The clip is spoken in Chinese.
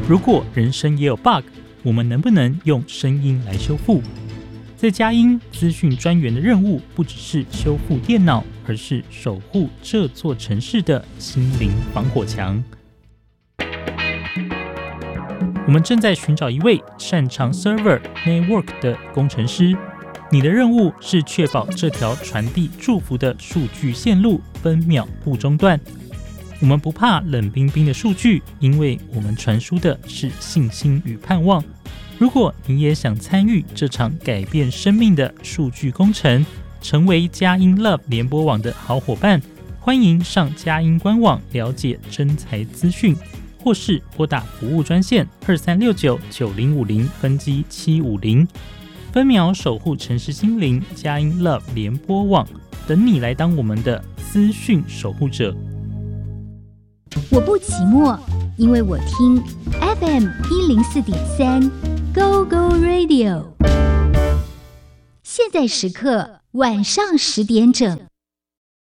如果人生也有 bug， 我们能不能用声音来修复？在佳音资讯专员的任务不只是修复电脑，而是守护这座城市的心灵防火墙。我们正在寻找一位擅长 Server Network 的工程师，你的任务是确保这条传递祝福的数据线路分秒不中断。我们不怕冷冰冰的数据，因为我们传输的是信心与盼望。如果你也想参与这场改变生命的数据工程，成为佳音 Love 联播网的好伙伴，欢迎上佳音官网了解征才资讯，或是拨打服务专线23699050分机750，分秒守护城市心灵。佳音 Love 联播网等你来当我们的资讯守护者。 我不寂寞，因为我听 FM 104.3 Go Go Radio。现在时刻晚上10点整。